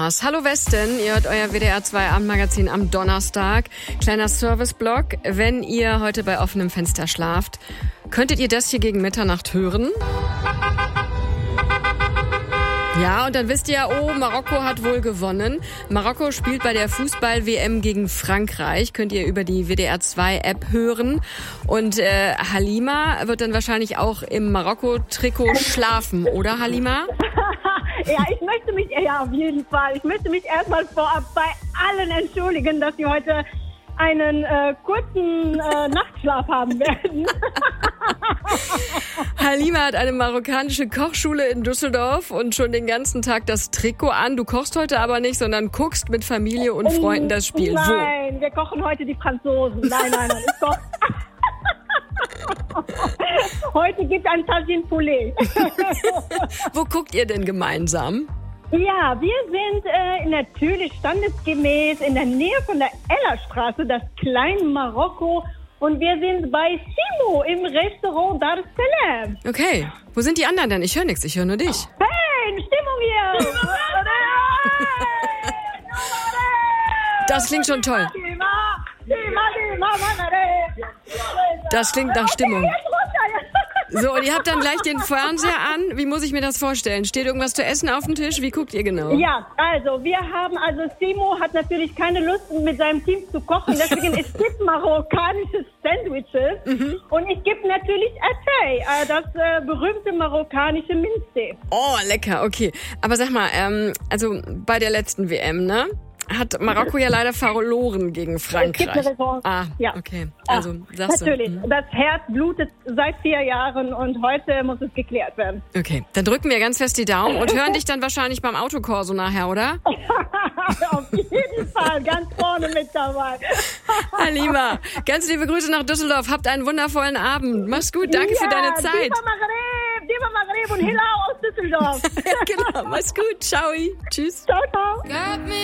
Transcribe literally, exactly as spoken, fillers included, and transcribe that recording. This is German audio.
Stars. Hallo Westen, ihr hört euer W D R zwei Abendmagazin am Donnerstag. Kleiner Serviceblock. Wenn ihr heute bei offenem Fenster schlaft, könntet ihr das hier gegen Mitternacht hören? Ja, und dann wisst ihr, oh, Marokko hat wohl gewonnen. Marokko spielt bei der Fußball-W M gegen Frankreich. Könnt ihr über die W D R zwei App hören. Und äh, Halima wird dann wahrscheinlich auch im Marokko-Trikot schlafen, oder Halima? Ja, ich möchte mich, ja, auf jeden Fall. Ich möchte mich erstmal vorab bei allen entschuldigen, dass sie heute einen äh, kurzen äh, Nachtschlaf haben werden. Halima hat eine marokkanische Kochschule in Düsseldorf und schon den ganzen Tag das Trikot an. Du kochst heute aber nicht, sondern guckst mit Familie und Freunden das Spiel. Nein, Wo? Wir kochen heute die Franzosen. Nein, nein, nein, ich koche. Heute gibt es ein Tagine Poulet. Wo guckt ihr denn gemeinsam? Ja, wir sind äh, natürlich standesgemäß in der Nähe von der Ellerstraße, das kleine Marokko. Und wir sind bei Simo im Restaurant Dar es Salaam. Okay, wo sind die anderen denn? Ich höre nichts, ich höre nur dich. Hey, Stimmung hier! Das klingt schon toll. Das klingt nach Stimmung. So, und ihr habt dann gleich den Fernseher an. Wie muss ich mir das vorstellen? Steht irgendwas zu essen auf dem Tisch? Wie guckt ihr genau? Ja, also wir haben, also Simo hat natürlich keine Lust, mit seinem Team zu kochen. Deswegen es gibt marokkanische Sandwiches. Mhm. Und es gibt natürlich Atay, äh, das äh, berühmte marokkanische Minztee. Oh, lecker, okay. Aber sag mal, ähm, also bei der letzten W M, ne? Hat Marokko ja leider verloren gegen Frankreich. Es gibt eine Revanche. Ah, ja. Okay. Also, ja, sagst natürlich. du. Das Herz blutet seit vier Jahren und heute muss es geklärt werden. Okay, dann drücken wir ganz fest die Daumen und hören dich dann wahrscheinlich beim Autokorso nachher, oder? Auf jeden Fall, ganz vorne mit dabei. Halima, ganz liebe Grüße nach Düsseldorf. Habt einen wundervollen Abend. Mach's gut, danke ja, für deine Zeit. Diva Maghreb, Diva Maghreb und Hilau aus Düsseldorf. Ja, genau, mach's gut. Ciao. Tschüss. Ciao, ciao.